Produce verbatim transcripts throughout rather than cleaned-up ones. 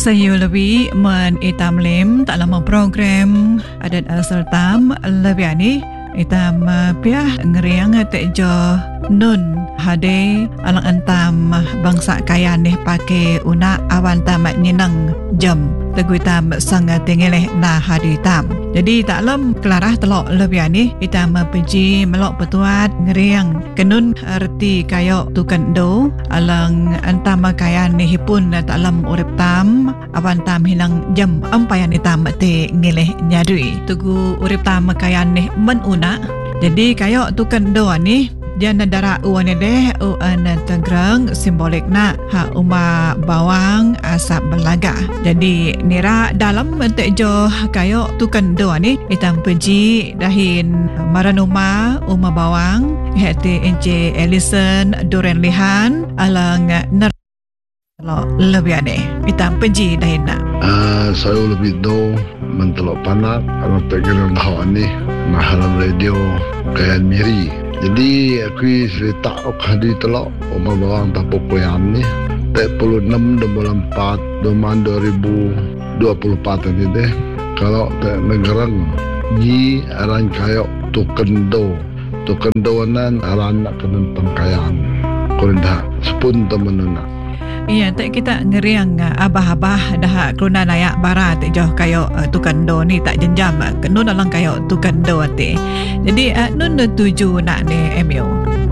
Saya lebih men itam lem tak lama program adat asal tam lebih ni itam piah ngeriang tekjo nun hade alang antam bangsa kaya ni pakai una awan tamat nyinang jam tegui tam sang tengeleh na hadi tam. Jadi tak lam kelarah telok lebih ni itam peji melok petuat ngeriang kenun arti kayo tukan do alang antam kaya ni hipun tak lam urip tam awan tam hilang jam ampayan itam te ngeleh nyadui tugu urip tam kaya ni menuna. Jadi kayo tukan do ni dia nadara uane deh uan tegrang simbolik na ha uma bawang asap belaga. Jadi nira dalam tekjo kayo tukan do ni itam peji dahin maranuma uma bawang hati ence Ellison Duren Lihan alang ner lo lebih ane itam peji dahin na. Uh, saya lebih do mentelok panak kalau tegrang dah ni mahalam radio kayan miri. Jadi aku cerita ok hadi telok oma bawang tapuk koyan ni tak puluh enam bulan empat doman dua ribu dua puluh empat ni deh kalau tak negerang ji aran kayo tukendo tukendo nan aran nak kena pengkayaan kurinda sepun temenuna. Iya, tak kita ngeriang abah-abah dah keruna nayak bara tak jauh kayo uh, tukando ni tak jenjam kenun alang kayo tukando ate. Jadi uh, nun tuju nak ni M U.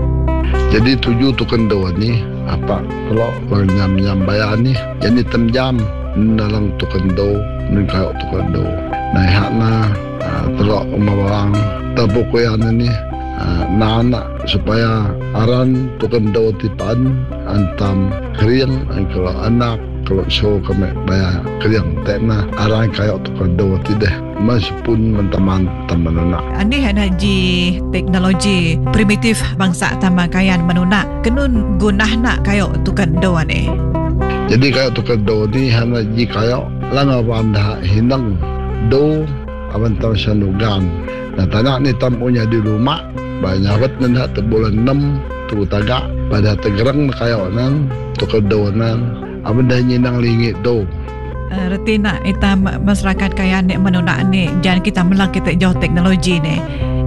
Jadi tuju tukando ni apa kalau nyam-nyam bayar ni jadi tenjam dalam tukando nun kayo tukando. Nah hakna uh, telok umawang tabukoyan ni Uh, na anak supaya aran tukando tipan antam kriang kalau anak kalau show kami bayar kriang tekna aran kayak tukando tidak meskipun menteman teman anak. Ani hana ji teknologi primitif bangsa tamakayan menuna kenun gunah nak kayak tukando ane. Jadi kayak tukando ni hana ji kayak langawan dah hinang do awan tam sanugan. Nah tanah ni tam punya di rumah banyak nan hat bulan enam tu tagak pada tegerang kayo nan tukado nan aban dah nyinang lingit do. Uh, retina itam masyarakat kaya ni menuna ni jangan kita melang kita jauh teknologi ni.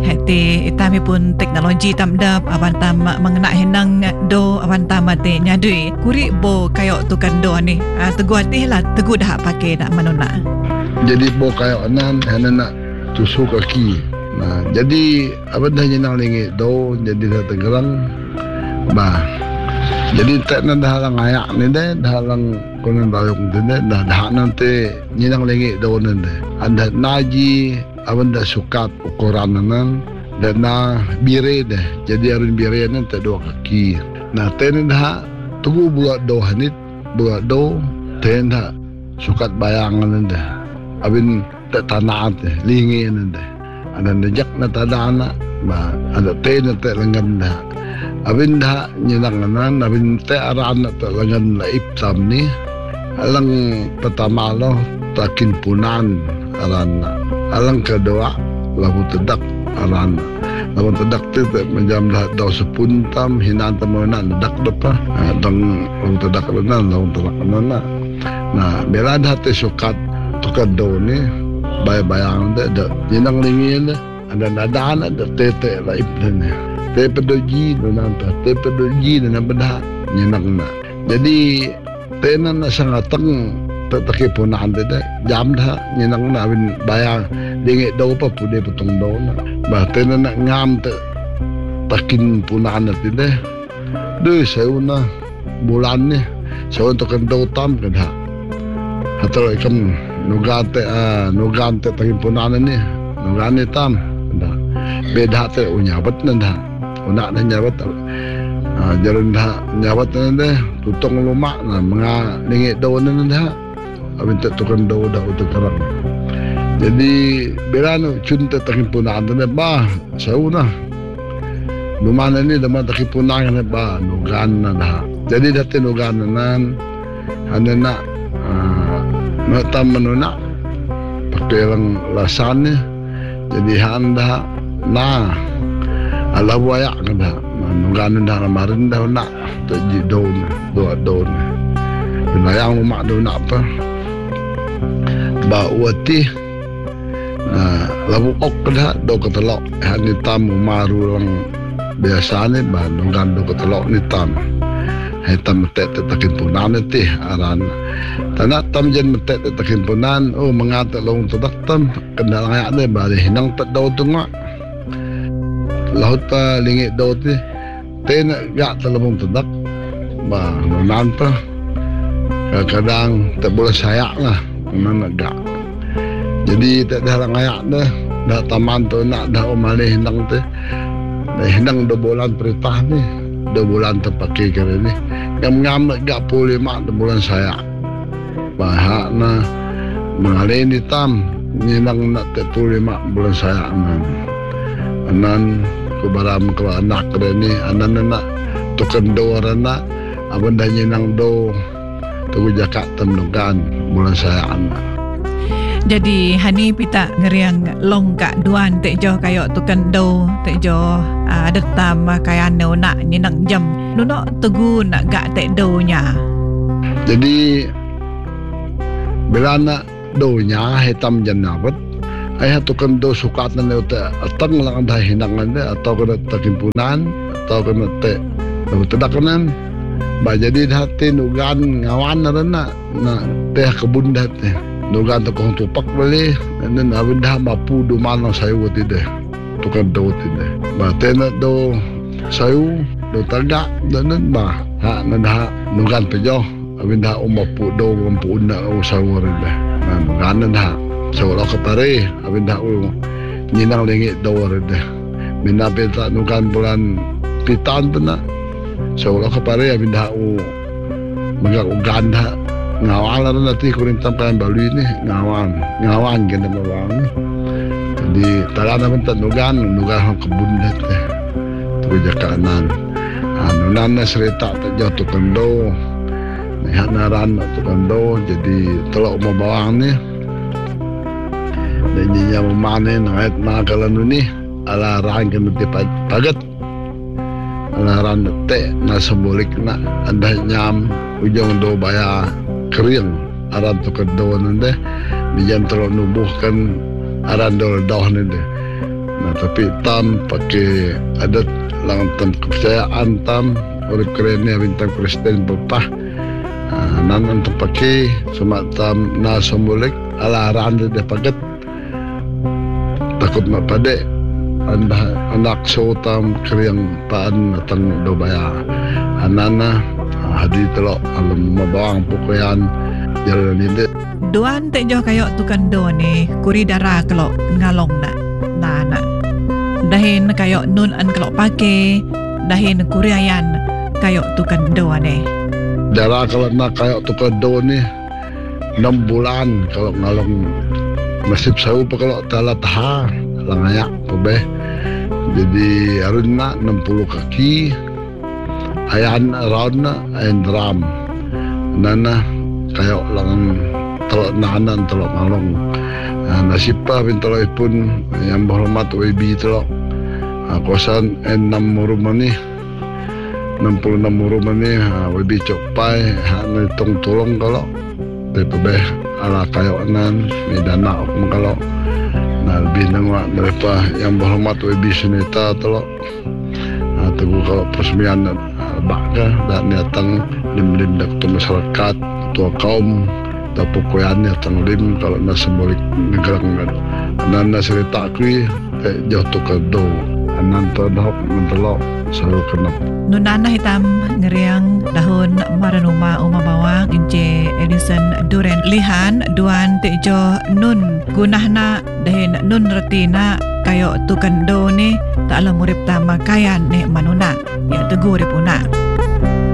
Hati itam pun teknologi tam dap aban tam mengena hinang do aban tam mati nyadui kuri bo kayo tukando ni. Uh, teguh hati lah teguh dah pakai nak menuna. Jadi bo kayo nan hana nak tusuk kaki. Nah, jadi apa dah jenang lingit do jadi dah tegerang bah. Jadi tak nak dah lang ayak ni deh, dah lang konon bayung tu deh, dah dah nanti jenang lingit do nanti. Anda naji apa dah sukat ukuran nan, dah na bire deh. Jadi arun bire nanti dua kaki. Nah, ten dah tunggu buat do hanit, buat do ten dah sukat bayangan nanti. Abin tak tanah deh, lingit nanti. Ada nejak na tada anak, ba ada teh na teh lengan dah. Abin dah nyenang nan, abin teh aran na teh lengan laip sam ni. Alang pertama lo takin punan aran na. Alang kedua labu tedak aran na. Labu tedak tu teh menjam dah dau sepun tam hinan temana tedak depa. Dang labu tedak nan, labu tedak nan. Nah, bela dah teh sukat tukado ni. Bayang-bayang ada jenang lingin ada nadaan ada tete laip dan tete doji dan apa tete doji dan apa dah jenang na. Jadi tenan na sangat teng tetake punan deh jam dah jenang na bin bayang dingit do pa pude potong do na. Bah tenan na ngam te takin punan na deh. Deh sauna bulan ni saun to kan do tam kan ha. Hatol ikam nugante ah nugante tagin punan ni nugane tam dah beda te unyabat nanda una na nyabat ah jalan dah nyabat nanda tutong lumak na mga lingit daw nanda abin te tukan daw dah utuk karang. Jadi bela no chunte tagin punan nanda ba sauna lumana ni daman tagin punan na ba nugan na dah. Jadi dati nugan nan hana na matam menuna pakai orang lasan ni jadi handa na ala buaya kada nugan dah lamarin dah nak terji daun dua daun binayang mak daun apa ba uati na labu ok kada do ketelok hani tam umaru lang biasa ni ba nunggan do ketelok ni tam hai tam tet takin punan ti aran tanah tam jen tet takin punan oh mengat long tadak tam kendal ngayak ni ba hinang tet daw tunga laut pa lingi daw ti ten ga talabong tadak ba nunan pa kadang tak boleh sayak lah mana gak jadi tak ada orang ayak dah dah taman tu nak dah umalih hindang tu dah hindang dua bulan perintah ni dua bulan terpakai kali ni ngam-ngam nak gak puluh lima dua bulan sayak bahak na mengalih ni tam hindang nak tak puluh lima bulan sayak nan anan kubaram ke anak kali ni anan nak tukang do anak abang dah nyenang do tu jakak temlukan bulan saya anak. Jadi hani pita ngeriang long kak duan tek jo kayo tukan do tek jo ada tam kayan no nak nyenang jam nuno tugu nak gak tek do nya. Jadi bila nak do nya hitam janawat ayah tukan do sukat na ne te atang lang dah hinangan de atau kena takimpunan atau kena te tedakanan ba jadi hati nugan ngawan na na na teh kebun dah teh nugan tu kong tupak beli dan abin dah mapu du mana sayu tide tukang do tide ba teh na do sayu do tagak dan ba ha na dah nugan pejo abin dah umapu do mampu na usawa dah na nugan dah sawala kapare abin dah u nyinang lengit do dah mina peta nugan bulan pitan na so lo kapare abin dah u magak uganda ngawan ron nanti kurin tampan balu ini ngawan ngawan ganda mawang jadi tala naman tanugan nugan kebun dat tu jakanan anu nana serita tak jatuh kendo nihat naran tu kendo jadi telok mabawang ni dan nyinya memanen ngait nagalan ni ala rang kena pagat alaran te na sembolik na anda nyam ujung do baya kering aran tu kedo nende bijan terlalu nubuhkan aran do dah nende nah tapi tam pakai adat lang tam kepercayaan tam orang kerennya bintang Kristen bapa nan untuk pakai semua tam na sembolik alaran de pagat takut mak padek anda anak sotam kriang paan natang do baya anana hadi telok alam mabawang pukuyan jalan ini duan tek jo kayo tukan do ni kuri dara kelok ngalong na na na dahin kayo nun an kelok pake dahin kuri ayan kayo tukan do ni dara kalau nak kayo tukan do ni enam bulan kalau ngalong nasib sau pa kalau talat ha langayak pebeh jadi arun na enam puluh kaki ayan around na ayan drum nana kayo lang telok nanan telok ngalong nasib pa pintelok pun yang berhormat W B telok kosan enam rumah ni enam puluh enam rumah ni W B cokpai hanya tong tolong kalau pebeh ala kayo nan ni dana ok kalau na lebih nama mereka yang berhormat W B Sunita telok tunggu kalau peresmian baka dan datang lim-lim dokter masyarakat tua kaum atau pukuyan datang lim kalau na sembolik negara ngad nana cerita kui jauh tu kado anan terdok mentelok selalu kenap nunana hitam ngeriang dahun maranuma uma bawang ince Edison Duren lihan duan tejo nun gunahna dahin nun retina kayo tukan do ni tak ala murip tama kayan ni manuna ya tegur puna